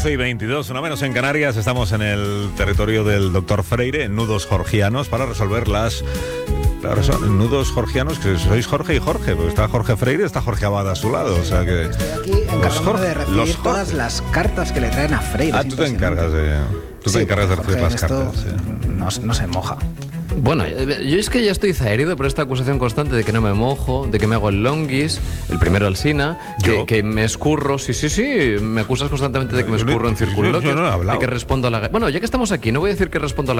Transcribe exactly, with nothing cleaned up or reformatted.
once y veintidós, una menos en Canarias. Estamos en el territorio del doctor Freire, en nudos georgianos, para resolver las... Claro, son nudos georgianos, que sois Jorge y Jorge, porque está Jorge Freire, está Jorge Abad a su lado, o sea que... Estoy aquí encargándome de recibir todas las cartas que le traen a Freire. Ah, tú te encargas de... Tú sí, te encargas de recibir las esto cartas. Sí. No, no se moja. Bueno, yo es que ya estoy zaherido por esta acusación constante de que no me mojo, de que me hago el longuis, el primero al Sina, que, que me escurro, sí, sí, sí, me acusas constantemente de que me escurro en circunloquios, yo no he hablado. de que respondo a la... Bueno, ya que estamos aquí, no voy a decir que respondo a la...